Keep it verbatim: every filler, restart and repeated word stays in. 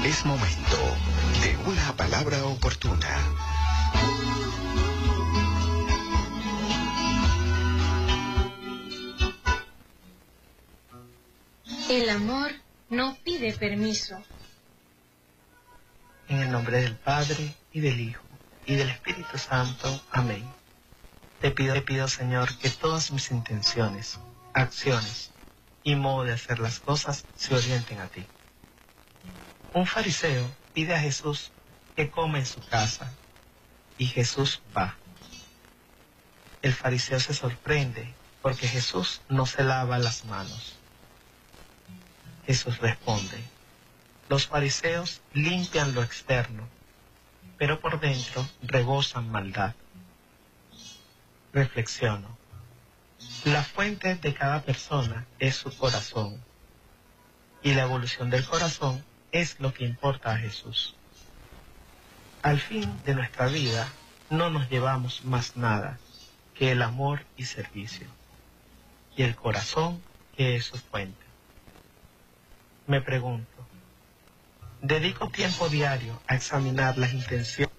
Es momento de una palabra oportuna. El amor no pide permiso. En el nombre del Padre, y del Hijo, y del Espíritu Santo. Amén. Te pido, te pido, Señor, que todas mis intenciones, acciones y modo de hacer las cosas se orienten a ti. Un fariseo pide a Jesús que coma en su casa, y Jesús va. El fariseo se sorprende porque Jesús no se lava las manos. Jesús responde: los fariseos limpian lo externo, pero por dentro rebosan maldad. Reflexiono. La fuente de cada persona es su corazón, y la evolución del corazón es lo que importa a Jesús. Al fin de nuestra vida no nos llevamos más nada que el amor y servicio, y el corazón que es su fuente. Me pregunto, ¿dedico tiempo diario a examinar las intenciones